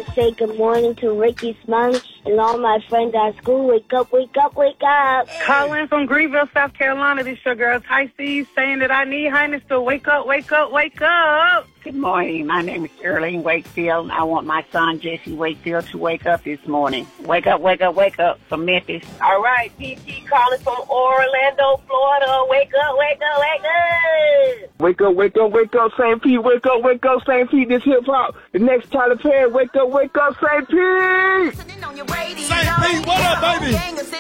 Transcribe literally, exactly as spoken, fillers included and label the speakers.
Speaker 1: to say good morning to Ricky Smiley and all my friends at school. Wake up, wake up, wake up.
Speaker 2: Calling from Greenville, South Carolina. This your girl, Tycee, saying that I need Highness to wake up, wake up, wake up.
Speaker 3: Good morning. My name is Earlene Wakefield, and I want my son, Jesse Wakefield, to wake up this morning. Wake up, wake up, wake up from Memphis.
Speaker 4: All right, P T calling from Orlando, Florida. Wake up, wake up, wake up.
Speaker 5: Wake up, wake up, wake up, Saint Pete. Wake up, wake up, Saint Pete. This hip-hop. The next Tyler Perry. Wake up, wake up, Saint Pete.
Speaker 6: Saint Pete, what up, baby?